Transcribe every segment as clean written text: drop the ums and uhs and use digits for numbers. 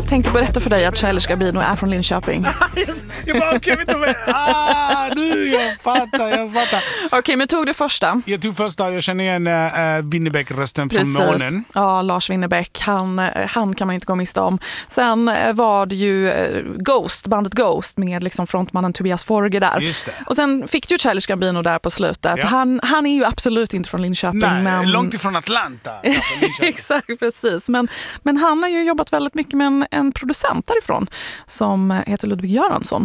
tänkte berätta för dig att Childish Gambino är från Linköping. Jag bara, okej, vet du vad? Nu, jag fattar. Okej, men tog du första? Jag tog första, jag känner igen Winnerbäck-rösten från Månen. Ja, Lars Winnerbäck, han kan man inte gå miste om. Sen var det ju bandet Ghost med liksom frontmannen Tobias Forge där. Just det. Och sen fick du ju Childish Gambino där på slutet. Ja. Han är ju absolut inte från Linköping. Nej, men... långt ifrån Atlanta. Exakt, precis. Men han har ju jobbat väldigt mycket med en producent därifrån som heter Ludvig Göransson.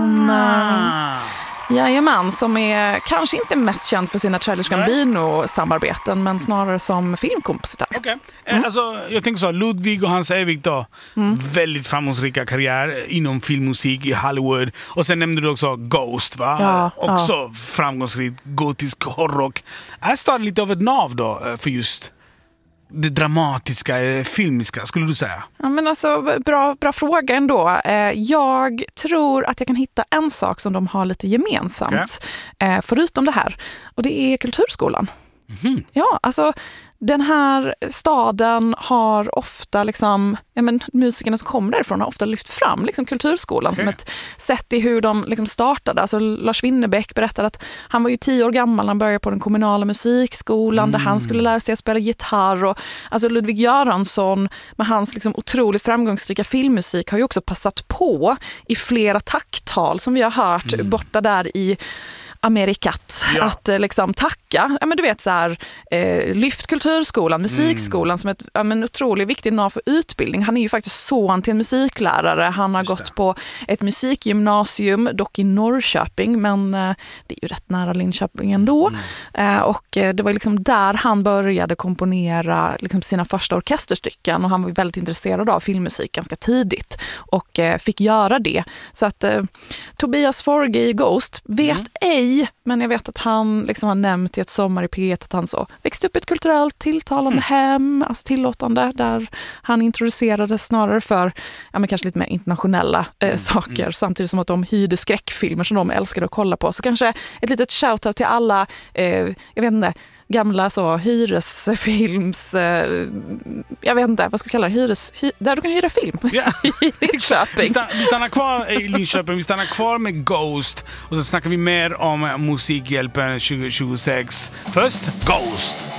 Som är kanske inte mest känd för sina Childish Gambino-samarbeten, men snarare som filmkompositör. Okay. Alltså, jag tänker så, Ludvig och Hans Evig då, väldigt framgångsrika karriär inom filmmusik i Hollywood. Och sen nämnde du också Ghost, va? Ja, också framgångsrikt, gotisk horror. Är staden lite av ett nav då för just det dramatiska, filmiska, skulle du säga? Ja, men alltså, bra fråga ändå. Jag tror att jag kan hitta en sak som de har lite gemensamt, förutom det här. Och det är kulturskolan. Mm-hmm. Ja, alltså den här staden har ofta liksom, musikerna som kommer därifrån har ofta lyft fram liksom kulturskolan som ett sätt i hur de liksom startade. Alltså Lars Winnerbäck berättade att han var ju 10 år gammal när han började på den kommunala musikskolan där han skulle lära sig att spela gitarr. Och alltså Ludvig Göransson med hans liksom otroligt framgångsrika filmmusik har ju också passat på i flera tacktal som vi har hört borta där i Amerikat, att liksom tacka, men du vet så här, lyft kulturskolan, musikskolan som ett otroligt viktigt nav för utbildning. Han är ju faktiskt son till en musiklärare. Han har gått på ett musikgymnasium, dock i Norrköping, men det är ju rätt nära Linköping ändå. Och det var liksom där han började komponera liksom sina första orkesterstycken, och han var väldigt intresserad av filmmusik ganska tidigt och fick göra det. Så att Tobias Forge i Ghost vet ej, men jag vet att han liksom har nämnt i ett sommar i P1 att han så växte upp ett kulturellt tilltalande hem, alltså tillåtande, där han introducerades snarare för kanske lite mer internationella saker, samtidigt som att de hyrde skräckfilmer som de älskade att kolla på. Så kanske ett litet shoutout till alla, jag vet inte, gamla så hyresfilms, jag vet inte, vad ska vi kalla det, där du kan hyra film i Linköping. Vi stannar kvar i Linköping, vi stannar kvar med Ghost och så snackar vi mer om Musikhjälpen 2026. Först Ghost.